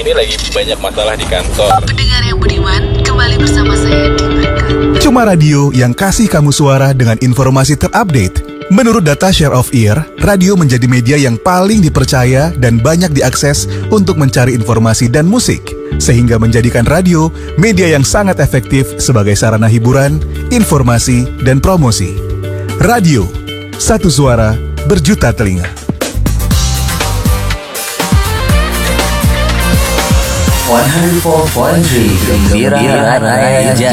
ini lagi banyak masalah di kantor. Pendengar yang budiman, kembali bersama saya di Berkat. Cuma radio yang kasih kamu suara dengan informasi terupdate. Menurut data Share of Ear, radio menjadi media yang paling dipercaya dan banyak diakses untuk mencari informasi dan musik, sehingga menjadikan radio media yang sangat efektif sebagai sarana hiburan, informasi, dan promosi. Radio, satu suara, berjuta telinga. 104.3 Gembira Raya.